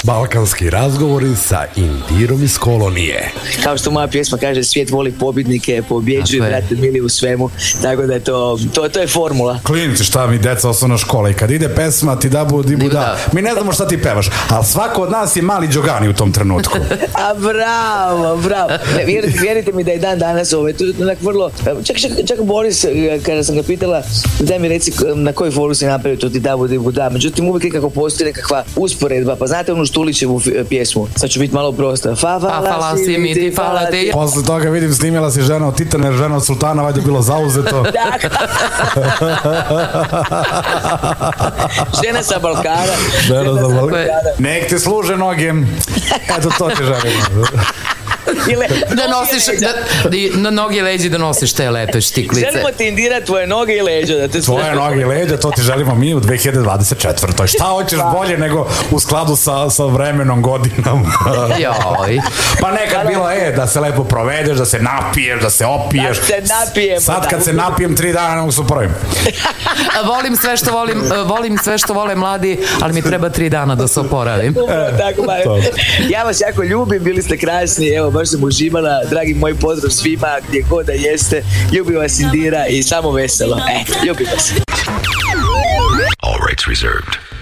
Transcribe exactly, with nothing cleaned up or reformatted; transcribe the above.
Balkanski razgovori sa Indirom iz kolonije. Kao što moja pjesma kaže, svijet voli pobjednike, pobjeđuje, brate mili, u svemu. Tako da je to, to, to je formula. Klinci, šta mi deca osnovna škola, i kad ide pesma ti da bu, di bu da. Mi ne znamo šta ti pevaš, ali svako od nas je mali Đogani u tom trenutku. A bravo, bravo. Ne, vjerite, vjerite mi da je dan danas ovaj, to je onak vrlo... Čak, čak, čak Boris, kada sam ga pitala, daj mi reci na koju foru si napravio to ti da bu, di bu da. Međutim, uvijek nekako postoji nekakva usporedba. Pa znate onu Štulićevu pjesmu? Sad ću biti malo prosta. Fa, fa, fala si mi ti, fala ti. Posle toga vidim, snimila si žena od Titana, žena od Sultana, valjda bilo zauzeto. Žena sa Balkana. Žena sa Balkana. Nek te služe noge. Eto, to ti želim. Da nosiš, da, na noge i leđi da nosiš te lepe štiklice. Želimo ti, Indira, tvoje noge i leđa. Da te tvoje noge i leđa, to ti želimo mi u dve hiljade dvadeset četvrtoj. Šta hoćeš bolje nego u skladu sa, sa vremenom, godinom? Joj. Pa nekad bilo, e, da se lepo provedeš, da se napiješ, da se opiješ. Da se napijemo. Sad kad se napijem tri dana, ne mogu se upravim. Volim sve što volim, volim sve što vole mladi, ali mi treba tri dana da se oporavim. Tako, ja vas jako ljubim, bili ste krasni, evo, baš sam uživala, dragi moj pozdrav svima, gdje god da jeste, ljubim vas, Indira, i samo veselo. E, ljubim vas. All rights reserved.